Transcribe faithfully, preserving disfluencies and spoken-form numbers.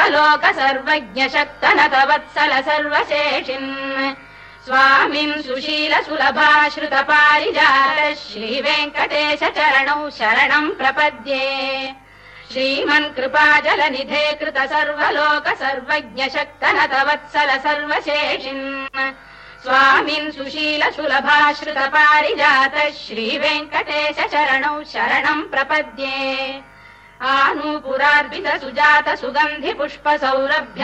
सर्वलोक सर्वज्ञ शक्तनत वत्सल सर्वशेषिन् स्वामिन् सुशील सुलभाश्रुत पारिजात श्रीवेङ्कटेश चरणौ शरणम् प्रपद्ये श्रीमन् कृपाजलनिधे कृत सर्वलोक सर्वज्ञ शक्तनत वत्सल सर्वशेषिन् स्वामिन् सुशील सुलभाश्रुत पारिजात श्रीवेङ्कटेश चरणौ शरणम् प्रपद्ये आनूपुरार्पित सुजात सुगन्धि पुष्प सौरभ्य